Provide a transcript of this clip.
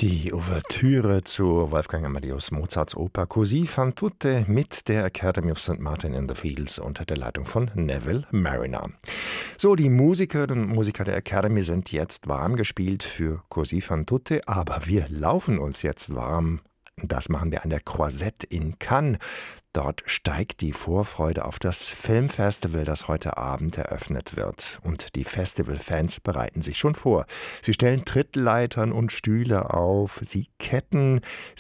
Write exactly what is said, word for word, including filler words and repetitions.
Die Ouvertüre zu Wolfgang Amadeus Mozarts Oper Così fan tutte mit der Academy of Saint Martin in the Fields unter der Leitung von Neville Marriner. So, die Musikerinnen und Musiker der Academy sind jetzt warm gespielt für Così fan tutte, aber wir laufen uns jetzt warm. Das machen wir an der Croisette in Cannes. Dort steigt die Vorfreude auf das Filmfestival, das heute Abend eröffnet wird. Und die Festivalfans bereiten sich schon vor. Sie stellen Trittleitern und Stühle auf, sie ketten